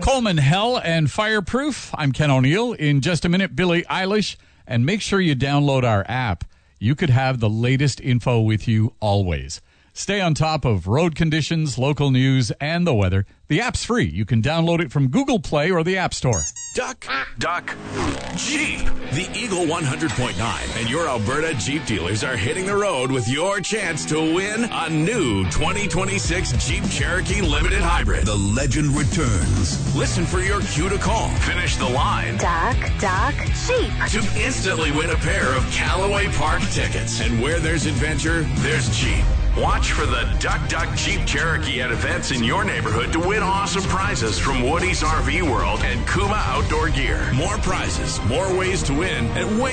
Coleman, Hell and Fireproof. I'm Ken O'Neill. In just a minute, Billie Eilish. And make sure you download our app. You could have the latest info with you always. Stay on top of road conditions, local news, and the weather. The app's free. You can download it from Google Play or the App Store. Duck, Jeep. The Eagle 100.9 and your Alberta Jeep dealers are hitting the road with your chance to win a new 2026 Jeep Cherokee Limited Hybrid. The legend returns. Listen for your cue to call. Finish the line. Duck, Jeep. To instantly win a pair of Callaway Park tickets. And where there's adventure, there's Jeep. Watch for the Duck Jeep Cherokee at events in your neighborhood to win awesome prizes from Woody's RV World and Kuma Outdoor Gear. More prizes, more ways to win, and way